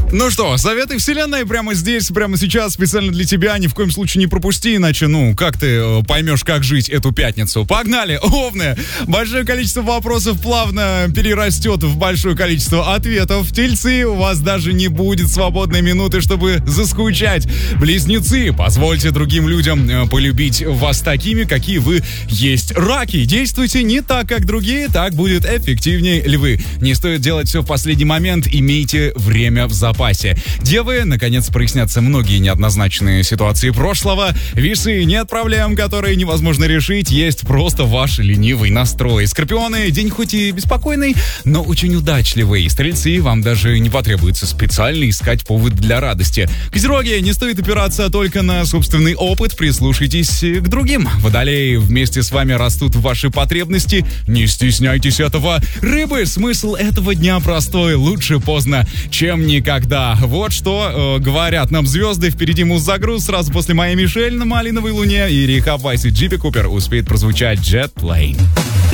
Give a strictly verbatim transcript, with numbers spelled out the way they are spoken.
Ну что, советы вселенной прямо здесь, прямо сейчас, специально для тебя. Ни в коем случае не пропусти, иначе, ну, как ты э, поймешь, как жить эту пятницу. Погнали, овны! Большое количество вопросов плавно перерастет в большое количество ответов. Тельцы, у вас даже не будет свободной минуты, чтобы заскучать. Близнецы, позвольте другим людям э, полюбить вас такими, какие вы есть. Раки, действуйте не так, как другие, так будет эффективнее. Львы, не стоит делать все в последний момент, имейте время в запасе. Девы, наконец, прояснятся многие неоднозначные ситуации прошлого. Весы, нет проблем, которые невозможно решить, есть просто ваш ленивый настрой. Скорпионы, день хоть и беспокойный, но очень удачливый. Стрельцы, вам даже не потребуется специально искать повод для радости. Козероги, не стоит опираться только на собственный опыт, прислушайтесь к другим. Водолеи, вместе с вами растут ваши потребности, не стесняйтесь этого. Рыбы, смысл этого дня простой, лучше поздно, чем никогда. Да, вот что э, говорят нам звезды. Впереди муз-загруз сразу после Майя Мишель на Малиновой Луне. И Риха Вайс и Джипи Купер успеет прозвучать Jet Plane.